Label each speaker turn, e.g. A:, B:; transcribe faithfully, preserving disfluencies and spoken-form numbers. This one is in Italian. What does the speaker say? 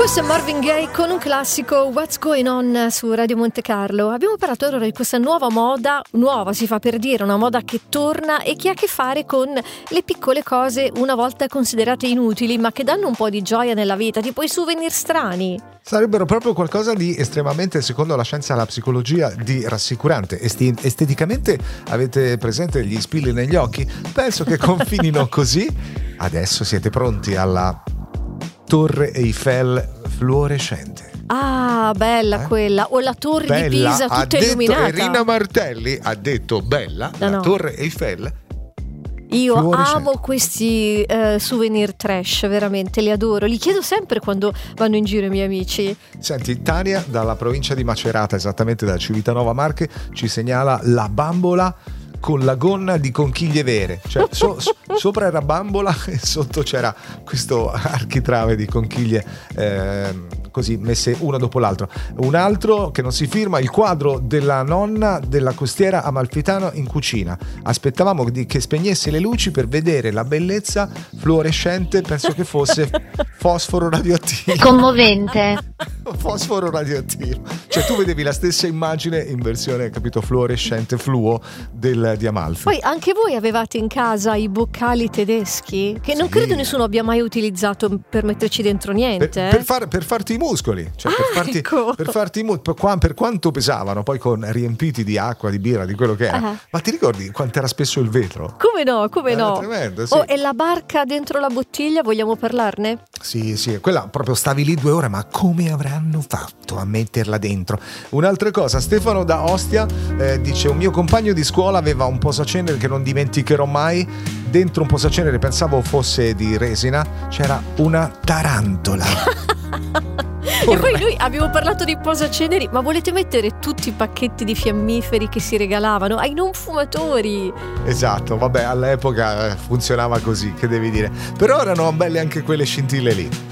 A: Questo è Marvin Gaye con un classico What's Going On su Radio Monte Carlo. Abbiamo parlato ora di questa nuova moda, nuova si fa per dire, una moda che torna e che ha a che fare con le piccole cose una volta considerate inutili ma che danno un po' di gioia nella vita, tipo i souvenir strani.
B: Sarebbero proprio qualcosa di estremamente, secondo la scienza e la psicologia, di rassicurante. Esti- esteticamente avete presente gli spilli negli occhi? Penso che confinino così. Adesso siete pronti alla Torre Eiffel fluorescente.
A: Ah, bella eh? quella. O la Torre
B: bella,
A: di Pisa tutta
B: ha detto
A: illuminata.
B: Irina Martelli ha detto bella,
A: no,
B: la
A: no.
B: Torre Eiffel.
A: Io amo questi uh, souvenir trash, veramente, li adoro. Li chiedo sempre quando vanno in giro i miei amici.
B: Senti, Tania dalla provincia di Macerata, esattamente da Civitanova Marche, ci segnala la bambola con la gonna di conchiglie vere, cioè so, so, sopra era bambola e sotto c'era questo architrave di conchiglie eh, così messe una dopo l'altro. Un altro che non si firma, il quadro della nonna della costiera amalfitana in cucina. Aspettavamo di, che spegnesse le luci per vedere la bellezza fluorescente, penso che fosse fosforo radioattivo.
C: Commovente.
B: Fosforo radioattivo, cioè tu vedevi la stessa immagine in versione, capito, fluorescente, fluo del, di Amalfi.
A: Poi anche voi avevate in casa i boccali tedeschi che non
B: sì.
A: credo nessuno abbia mai utilizzato per metterci dentro niente
B: per,
A: eh?
B: per, far, per farti i muscoli, cioè
A: ah,
B: per farti,
A: ecco.
B: per farti i muscoli, per, qua, per quanto pesavano, poi con riempiti di acqua, di birra, di quello che era.
A: uh-huh.
B: Ma ti ricordi quanto era spesso il vetro?
A: Come no, come
B: era
A: no
B: tremendo, sì.
A: Oh, e la barca dentro la bottiglia, vogliamo parlarne?
B: Sì, sì, quella proprio stavi lì due ore, ma come avranno fatto a metterla dentro? Un'altra cosa, Stefano da Ostia eh, dice: un mio compagno di scuola aveva un posacenere che non dimenticherò mai. Dentro un posacenere, pensavo fosse di resina, c'era una tarantola.
A: E poi noi abbiamo parlato di posaceneri, ma volete mettere tutti i pacchetti di fiammiferi che si regalavano ai non fumatori?
B: Esatto, vabbè, all'epoca funzionava così, che devi dire. Però erano belle anche quelle scintille lì.